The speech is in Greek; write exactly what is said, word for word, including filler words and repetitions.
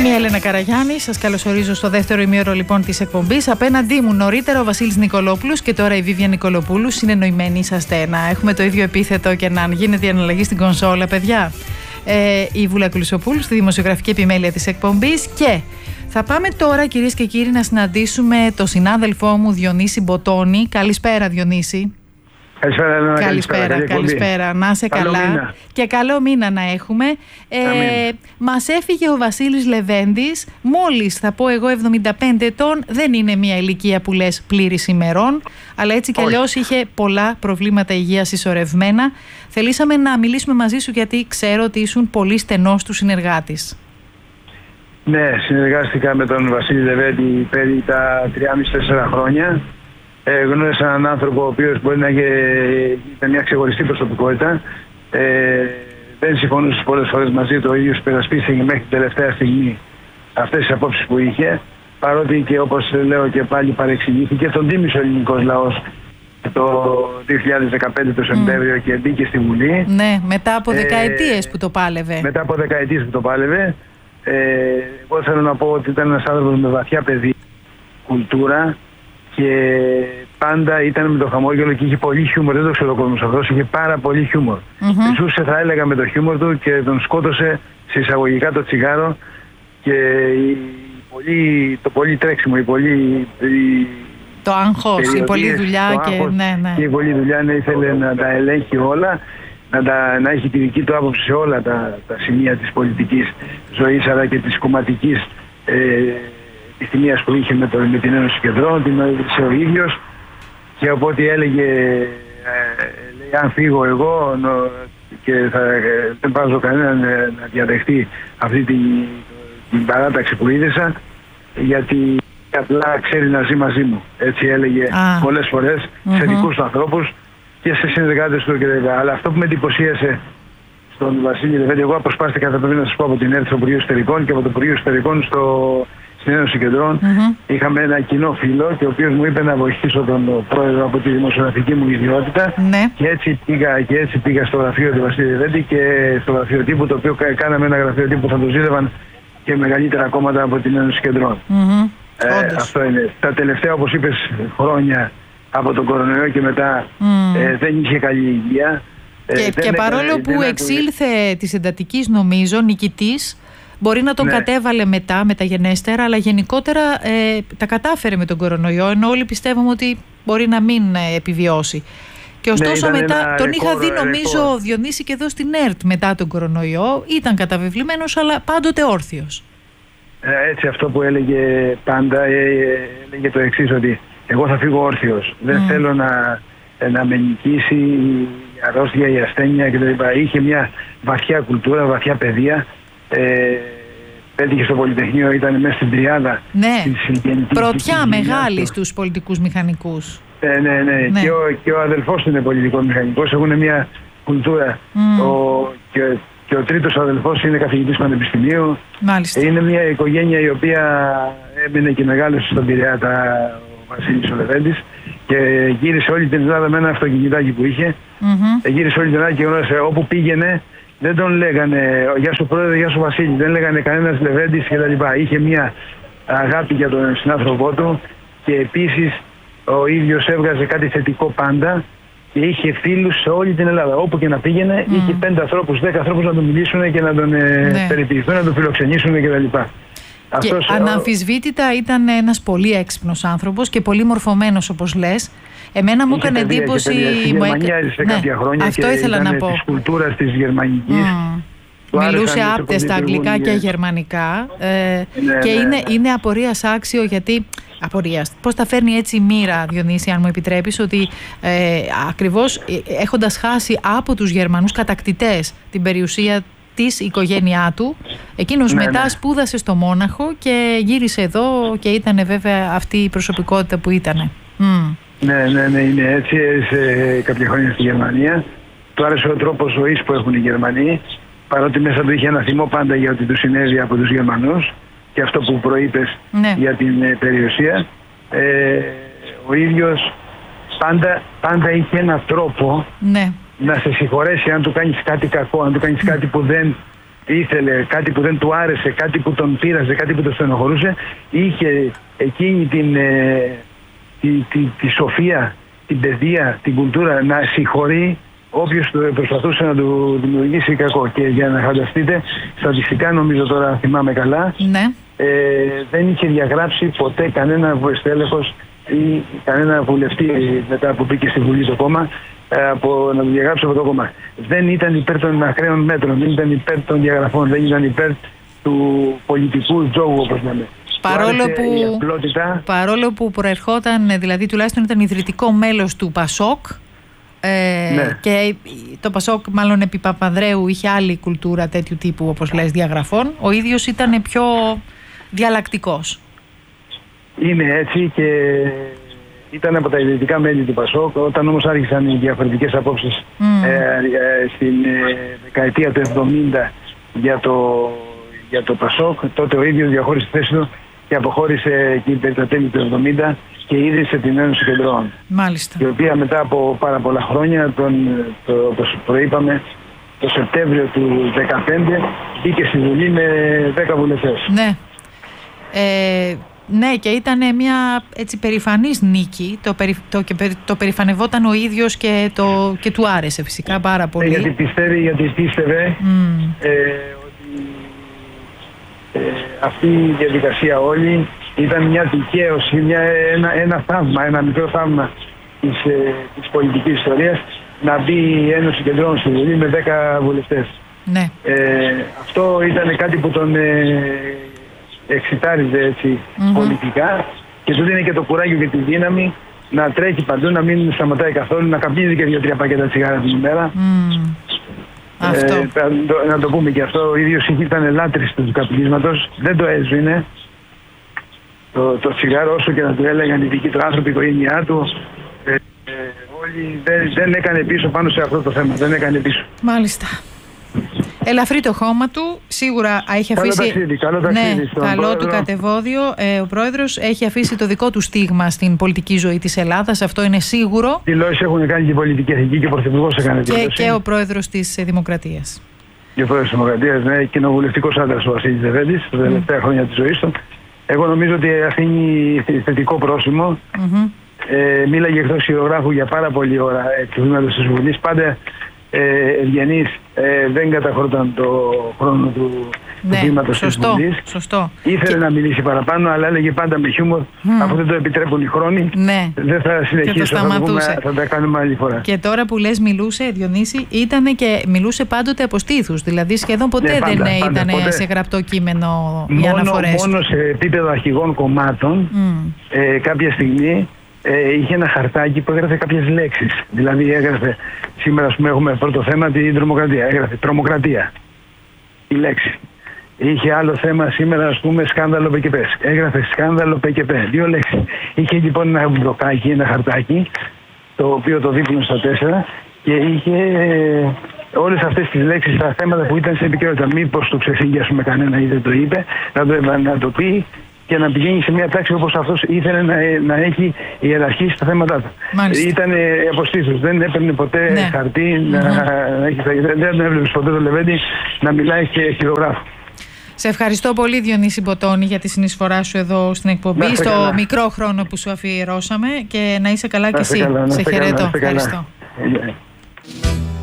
Είμαι η Έλενα Καραγιάννη. Σας καλωσορίζω στο δεύτερο ημίωρο λοιπόν της εκπομπής. Απέναντί μου νωρίτερα ο Βασίλης Νικολόπουλος και τώρα η Βίβια Νικολοπούλου. Συνεννοημένοι είσαστε να έχουμε το ίδιο επίθετο και να γίνεται η αναλλαγή στην κονσόλα, παιδιά. Ε, η Βούλα Κουλουσοπούλου στη δημοσιογραφική επιμέλεια της εκπομπής. Και θα πάμε τώρα, κυρίες και κύριοι, να συναντήσουμε τον συνάδελφό μου Διονύση Μποτώνη. Καλησπέρα, Διονύση. Καλησπέρα, Ελένα. Καλησπέρα, καλησπέρα, καλησπέρα. Να είσαι καλό καλά. Μήνα. Και καλό μήνα να έχουμε. Ε, μας έφυγε ο Βασίλης Λεβέντης, μόλις θα πω εγώ εβδομήντα πέντε ετών. Δεν είναι μια ηλικία που λες πλήρης ημερών, αλλά έτσι κι αλλιώς είχε πολλά προβλήματα υγείας συσσωρευμένα. Θελήσαμε να μιλήσουμε μαζί σου γιατί ξέρω ότι ήσουν πολύ στενός του συνεργάτης. Ναι, συνεργάστηκα με τον Βασίλη Λεβέντη περί τα τρία με τέσσερα χρόνια. Ε, γνώρισα έναν άνθρωπο ο οποίος μπορεί να ήταν μια ξεχωριστή προσωπικότητα. Ε, δεν συμφωνούσε πολλές φορές μαζί του, ο ίδιος υπερασπίστηκε μέχρι την τελευταία στιγμή αυτές τις απόψεις που είχε. Παρότι και όπως λέω και πάλι παρεξηγήθηκε, τον τίμησε ο ελληνικός λαός το δύο χιλιάδες δεκαπέντε το Σεπτέμβριο mm. και μπήκε στη Βουλή. Ναι, μετά από δεκαετίες ε, που το πάλευε. Μετά από δεκαετίες που το πάλευε. Ε, εγώ θέλω να πω ότι ήταν ένας άνθρωπος με βαθιά παιδεία, κουλτούρα και πάντα ήταν με το χαμόγελο και είχε πολύ χιούμορ. Δεν το ξέρω ο κόσμος αυτός, είχε πάρα πολύ χιούμορ. Mm-hmm. Ζούσε, θα έλεγα, με το χιούμορ του και τον σκότωσε σε εισαγωγικά το τσιγάρο και η πολύ, το πολύ τρέξιμο, η πολύ... Η, το άγχος, η πολλή δουλειά και... Άγχος, ναι, ναι. και η πολλή δουλειά, ναι, ήθελε να τα ελέγχει όλα, να, τα, να έχει τη δική του άποψη σε όλα τα, τα σημεία της πολιτικής ζωής αλλά και της κομματικής ε, επιστημίας που είχε με, το, με την Ένωση Κεντρών, την έδειξε ο ίδιος και οπότε έλεγε ε, λέει, αν φύγω εγώ νο, και θα, ε, δεν βάζω κανέναν ε, να διαδεχτεί αυτή την, την παράταξη που είδεσα γιατί απλά ξέρει να ζει μαζί μου. Έτσι έλεγε ah. πολλές φορές mm-hmm. σε δικούς του ανθρώπους και σε συνεργάτες του κλπ. Αλλά αυτό που με εντυπωσίασε στον Βασίλη Λεβέντη, εγώ αποσπάστηκα, θα πρέπει να σας πω, από την ΕΡΤ στο Υπουργείο Εσωτερικών και από το Υπουργείο Εσωτερικών στο, στην Ένωση Κεντρών. Mm-hmm. Είχαμε ένα κοινό φίλο και ο οποίος μου είπε να βοηθήσω τον πρόεδρο από τη δημοσιογραφική μου ιδιότητα. Mm-hmm. Και, έτσι πήγα, και έτσι πήγα στο γραφείο του Βασίλη Λεβέντη και στο γραφείο τύπου, το οποίο κάναμε ένα γραφείο τύπου που θα το ζήλευαν και μεγαλύτερα κόμματα από την Ένωση Κεντρών. Mm-hmm. Ε, αυτό είναι. Τα τελευταία, όπως είπες, χρόνια από τον κορονοϊό και μετά mm. ε, δεν είχε καλή υγεία. Και, ε, και παρόλο έκανε, που εξήλθε το... της εντατικής, νομίζω, νικητής, μπορεί να τον ναι. κατέβαλε μετά, μεταγενέστερα, αλλά γενικότερα ε, τα κατάφερε με τον κορονοϊό, ενώ όλοι πιστεύουμε ότι μπορεί να μην ε, επιβιώσει. Και ωστόσο ναι, μετά τον ρεκόρ, είχα δει, νομίζω, ρεκόρ. Διονύση και εδώ στην ΕΡΤ μετά τον κορονοϊό. Ήταν καταβεβλημένος, αλλά πάντοτε όρθιος. Έτσι, αυτό που έλεγε πάντα, έλεγε το εξής, ότι εγώ θα φύγω όρθιος. Δεν mm. θέλω να, να με νικήσει η αρρώστια, η ασθένεια κτλ. Είχε μια βαθιά κουλτούρα, βαθιά παιδεία. Ε, πέτυχε στο Πολυτεχνείο, ήταν μέσα στην τριάδα. Ναι, πρωτιά μεγάλη στους πολιτικούς μηχανικούς. Ε, ναι, ναι, ναι. Και, ο, και ο αδελφός του είναι πολιτικός μηχανικός. Έχουν μια κουλτούρα. Mm. Ο, και, Και ο τρίτος αδελφός είναι καθηγητής πανεπιστημίου. Μάλιστα. Είναι μια οικογένεια η οποία έμεινε και μεγάλωσε στον Πειραιά, ο Βασίλης ο Λεβέντης, και γύρισε όλη την Ελλάδα με ένα αυτοκινητάκι που είχε. Mm-hmm. Γύρισε όλη την Ελλάδα και γνώρισε όπου πήγαινε. Δεν τον λέγανε «Γεια σου πρόεδρε, γεια σου Βασίλη», δεν λέγανε κανένας Λεβέντης κτλ. Είχε μια αγάπη για τον συνάνθρωπό του και επίσης ο ίδιος έβγαζε κάτι θετικό πάντα. Και είχε φίλους σε όλη την Ελλάδα. Όπου και να πήγαινε, mm. είχε πέντε ανθρώπους, δέκα ανθρώπους να τον μιλήσουν και να τον ναι. περιποιηθούν, να τον φιλοξενήσουν κτλ. Και Αυτός, αναμφισβήτητα ήταν ένας πολύ έξυπνος άνθρωπος και πολύ μορφωμένος, όπως λες. Εμένα μου έκανε εντύπωση. Στη Γερμανία έζησε ναι. κάποια χρόνια αυτό και ήθελα ήταν να πω. Της κουλτούρας της γερμανικής. Mm. Μιλούσε άπτεστα αγγλικά και γερμανικά. Ε, ναι, και ναι, είναι, ναι. είναι απορίας άξιο γιατί. Απορίας. Πώς τα φέρνει έτσι η μοίρα, Διονύση, αν μου επιτρέπεις, ότι ε, ακριβώς ε, έχοντας χάσει από τους Γερμανούς κατακτητές την περιουσία της οικογένειά του, εκείνος ναι, μετά ναι. σπούδασε στο Μόναχο και γύρισε εδώ και ήταν βέβαια αυτή η προσωπικότητα που ήταν. Mm. Ναι, ναι, ναι, είναι έτσι. Σε κάποια χρόνια στη Γερμανία. Του άρεσε ο τρόπος ζωής που έχουν οι Γερμανοί, παρότι μέσα του είχε ένα θυμό πάντα για ότι του συνέβη από τους Γερμανούς. Και αυτό που προείπες ναι. για την ε, περιουσία, ε, ο ίδιος πάντα, πάντα είχε έναν τρόπο ναι. να σε συγχωρέσει αν του κάνεις κάτι κακό, αν του κάνεις κάτι που δεν ήθελε, κάτι που δεν του άρεσε, κάτι που τον πείραζε, κάτι που τον στενοχωρούσε, είχε εκείνη την, ε, τη, τη, τη σοφία, την παιδεία, την κουλτούρα να συγχωρεί όποιος προσπαθούσε να του δημιουργήσει κακό. Και για να φανταστείτε, στατιστικά νομίζω τώρα θυμάμαι καλά, ναι. ε, δεν είχε διαγράψει ποτέ κανένα στέλεχος ή κανένα βουλευτή μετά που μπήκε στη Βουλή το κόμμα από να το διαγράψει από το κόμμα. Δεν ήταν υπέρ των ακραίων μέτρων, δεν ήταν υπέρ των διαγραφών, δεν ήταν υπέρ του πολιτικού τζόγου, όπως λέμε. Παρόλο που, παρόλο που προερχόταν, δηλαδή τουλάχιστον ήταν ιδρυτικό μέλος του Πασόκ, ε, ναι. και το Πασόκ μάλλον επί Παπανδρέου είχε άλλη κουλτούρα τέτοιου τύπου, όπως λες, διαγραφών, ο ίδιος ήταν πιο διαλλακτικός. Είναι έτσι και ήταν από τα ιδρυτικά μέλη του Πασόκ. Όταν όμως άρχισαν οι διαφορετικές απόψεις mm. ε, ε, στην ε, δεκαετία του εβδομήντα για το, για το Πασόκ, τότε ο ίδιος διαχώρισε τη θέση του και αποχώρησε εκεί περί τα τέλη του εβδομήντα και ίδρυσε την Ένωση Κεντρών. Μάλιστα. Η οποία μετά από πάρα πολλά χρόνια, τον, το, όπως προείπαμε, το Σεπτέμβριο του δεκαπέντε μπήκε στη Βουλή με δέκα βουλευτές. Ναι. Ε... Ναι, και ήταν μια έτσι περηφανής νίκη, το, περι, το, και περι, το περηφανευόταν ο ίδιος και, το, και του άρεσε φυσικά πάρα πολύ. Ε, γιατί πιστεύει, γιατί πίστευε mm. ε, ότι ε, αυτή η διαδικασία όλη ήταν μια δικαίωση, μια, ένα, ένα θαύμα, ένα μικρό θαύμα της, ε, της πολιτικής ιστορίας, να μπει η Ένωση Κεντρών στη Βουλή με δέκα βουλευτές. Ναι. Ε, αυτό ήταν κάτι που τον... Ε, εξητάριζε έτσι mm-hmm. πολιτικά και του δίνει και το κουράγιο και τη δύναμη να τρέχει παντού, να μην σταματάει καθόλου, να καπνίζει και δύο-τρία πακέτα τσιγάρα την ημέρα. Mm. Ε, αυτό. Ε, να το πούμε και αυτό, ο ίδιος ήταν λάτρης του καπνίσματος, δεν το έσβηνε το, το τσιγάρο, όσο και να του έλεγαν οι δικοί του άνθρωποι, η οικογένειά του. Ε, ε, όλοι δεν, δεν έκανε πίσω πάνω σε αυτό το θέμα, δεν έκανε πίσω. Μάλιστα. Ελαφρύ το χώμα του, σίγουρα έχει αφήσει. Καλό ταξίδι, καλό ταξίδι. Ναι, καλό πρόεδρο. Του κατεβόδιο. Ε, ο πρόεδρος έχει αφήσει το δικό του στίγμα στην πολιτική ζωή της Ελλάδας, αυτό είναι σίγουρο. Δηλώσεις έχουν κάνει και η πολιτική εθνική και ο πρωθυπουργός έκανε δηλώσεις. Και, και ο πρόεδρος της Δημοκρατίας. Και ο πρόεδρος της Δημοκρατίας, ναι, κοινοβουλευτικός άντρας ο Βασίλης Λεβέντης, τα τελευταία mm. χρόνια της ζωής του. Εγώ νομίζω ότι αφήνει θετικό πρόσημο. Mm-hmm. Ε, μίλαγε εκτός χειρογράφου για πάρα πολλή ώρα εκ του βήματος της Βουλής. Πάντα Ε, ευγενής, ε, δεν καταχωρταν το χρόνο του ναι, βήματος της Βουλής. Σωστό. Ήθελε και... να μιλήσει παραπάνω, αλλά έλεγε πάντα με χιούμορ, mm. αφού δεν το επιτρέπουν οι χρόνοι, ναι. δεν θα συνεχίσω, θα, πούμε, θα τα κάνουμε άλλη φορά. Και τώρα που λες μιλούσε, Διονύση, ήταν και μιλούσε πάντοτε από στήθους, δηλαδή σχεδόν ποτέ ναι, πάντα, δεν πάντα, ήταν ποτέ. Σε γραπτό κείμενο οι αναφορές. Μόνο σε επίπεδο αρχηγών κομμάτων, mm. ε, κάποια στιγμή, Ε, είχε ένα χαρτάκι που έγραφε κάποιες λέξεις. Δηλαδή έγραφε, σήμερα ας πούμε έχουμε πρώτο θέμα την τρομοκρατία. Έγραφε τρομοκρατία, η λέξη. Είχε άλλο θέμα σήμερα ας πούμε σκάνδαλο ΠΚΠ. Έγραφε σκάνδαλο ΠΚΠ, δύο λέξεις. Είχε λοιπόν ένα μπλοκάκι, ένα χαρτάκι, το οποίο το δίπλωνε στα τέσσερα και είχε ε, όλες αυτές τις λέξεις στα θέματα που ήταν σε επικαιρότητα. Μήπως το ξεφύγει ας πούμε κανένα ή δεν το είπε, να το, να το πει και να πηγαίνει σε μια τάξη όπως αυτός ήθελε να, να έχει ιεραρχήσει τα θέματα του. Ήταν αποστήθους, δεν έπαιρνε ποτέ ναι. χαρτί, mm-hmm. να, να έχει, δεν έβλεπες ποτέ το Λεβέντη να μιλάει και χειρογράφο. Σε ευχαριστώ πολύ Διονύση Μποτώνη για τη συνεισφορά σου εδώ στην εκπομπή, στο καλά. Μικρό χρόνο που σου αφιερώσαμε και να είσαι καλά κι εσύ. Καλά, σε χαιρετώ. Ευχαριστώ. Yeah.